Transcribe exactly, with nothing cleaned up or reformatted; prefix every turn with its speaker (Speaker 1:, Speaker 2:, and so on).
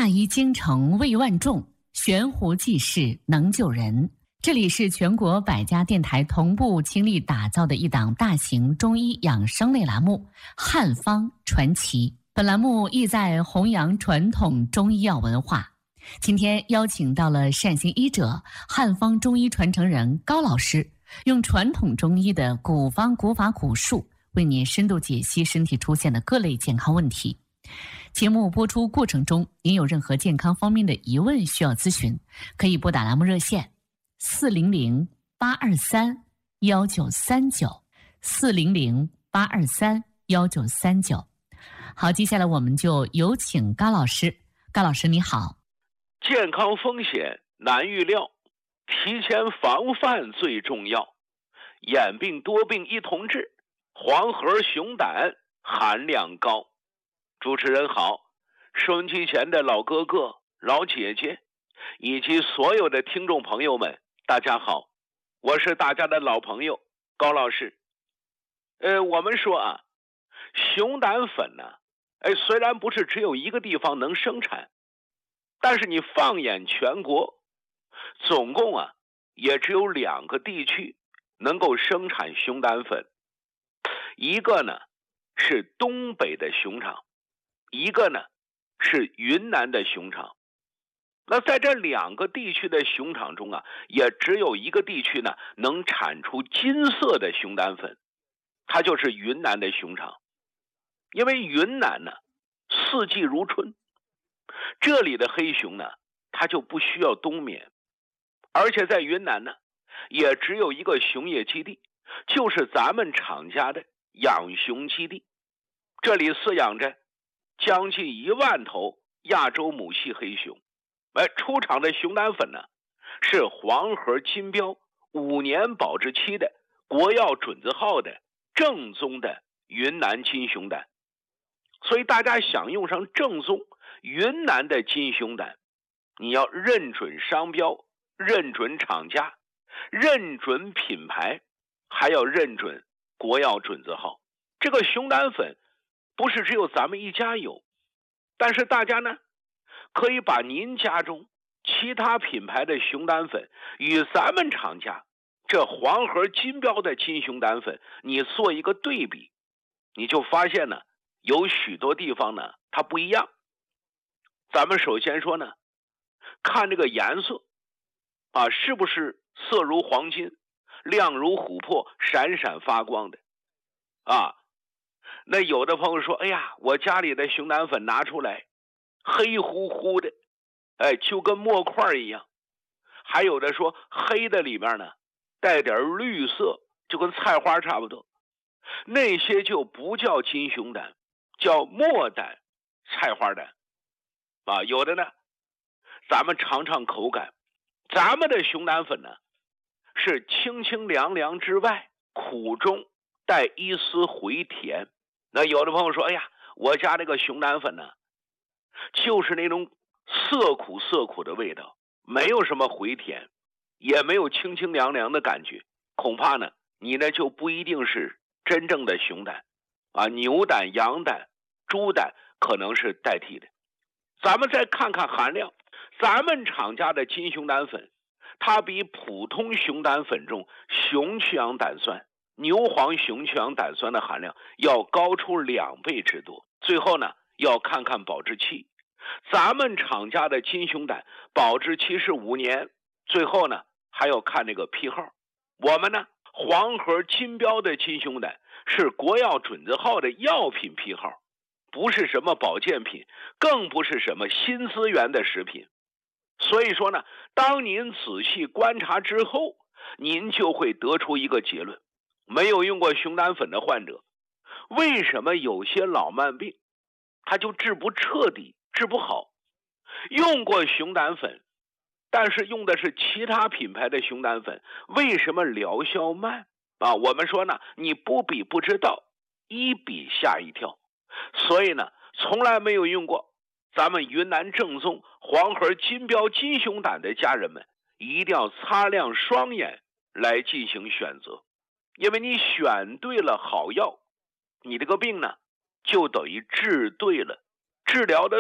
Speaker 1: 大医精诚为万众，悬壶济世能救人。这里是全国百家电台同步倾力打造的一档大型中医养生类栏目《汉方传奇》。本栏目意在弘扬传统中医药文化。今天邀请到了善心医者、汉方中医传承人高老师，用传统中医的古方古法古术，为您深度解析身体出现的各类健康问题。节目播出过程中，您有任何健康方面的疑问需要咨询，可以拨打栏目热线四零零八二三幺九三九四零零八二三幺九三九。好，接下来我们就有请高老师。高老师你好。
Speaker 2: 健康风险难预料，提前防范最重要。眼病多病一同治，黄河熊胆含量高。主持人好，收音机前的老哥哥、老姐姐，以及所有的听众朋友们，大家好，我是大家的老朋友高老师。呃，我们说啊，熊胆粉呢，哎，虽然不是只有一个地方能生产，但是你放眼全国，总共啊，也只有两个地区能够生产熊胆粉，一个呢是东北的熊场，一个呢是云南的熊场。那在这两个地区的熊场中啊，也只有一个地区呢能产出金色的熊胆粉，它就是云南的熊场。因为云南呢四季如春，这里的黑熊呢它就不需要冬眠，而且在云南呢也只有一个熊业基地，就是咱们厂家的养熊基地，这里饲养着将近一万头亚洲母系黑熊。哎，出厂的熊胆粉呢是黄河金标五年保质期的国药准字号的正宗的云南金熊胆。所以大家想用上正宗云南的金熊胆，你要认准商标，认准厂家，认准品牌，还要认准国药准字号。这个熊胆粉不是只有咱们一家有，但是大家呢可以把您家中其他品牌的熊胆粉与咱们厂家这黄河金标的金熊胆粉你做一个对比，你就发现呢有许多地方呢它不一样。咱们首先说呢，看这个颜色啊，是不是色如黄金，亮如琥珀，闪闪发光的啊？那有的朋友说，哎呀，我家里的熊胆粉拿出来黑乎乎的，哎，就跟墨块一样。还有的说黑的里面呢带点绿色，就跟菜花差不多。那些就不叫金熊胆，叫墨胆、菜花胆啊。有的呢咱们尝尝口感，咱们的熊胆粉呢是清清凉凉之外，苦中带一丝回甜。那有的朋友说，哎呀，我家这个熊胆粉呢就是那种涩苦涩苦的味道，没有什么回甜，也没有清清凉凉的感觉，恐怕呢你呢就不一定是真正的熊胆啊，牛胆、羊胆、猪胆可能是代替的。咱们再看看含量，咱们厂家的金熊胆粉它比普通熊胆粉中熊去氧胆酸、牛黄熊去氧胆酸的含量要高出两倍之多。最后呢要看看保质期，咱们厂家的金熊胆保质期是五年，最后呢还要看这个批号。我们呢黄河金标的金熊胆是国药准字号的药品批号，不是什么保健品，更不是什么新资源的食品。所以说呢，当您仔细观察之后，您就会得出一个结论，没有用过熊胆粉的患者，为什么有些老慢病他就治不彻底，治不好？用过熊胆粉，但是用的是其他品牌的熊胆粉，为什么疗效慢啊？我们说呢，你不比不知道，一比吓一跳。所以呢，从来没有用过咱们云南正宗黄河金标金熊胆的家人们，一定要擦亮双眼来进行选择。因为你选对了好药，你这个病呢就等于治对了，治疗的